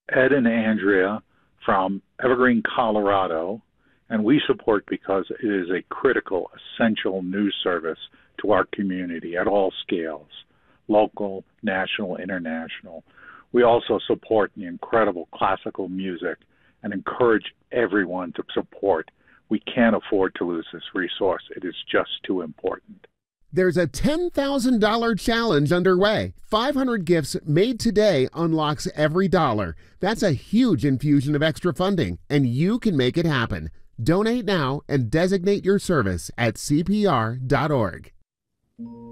Ed and Andrea from Evergreen, Colorado, and we support because it is a critical, essential news service to our community at all scales, local, national, international. We also support the incredible classical music and encourage everyone to support. We can't afford to lose this resource. It is just too important. There's a $10,000 challenge underway. 500 gifts made today unlocks every dollar. That's a huge infusion of extra funding, and you can make it happen. Donate now and designate your service at CPR.org.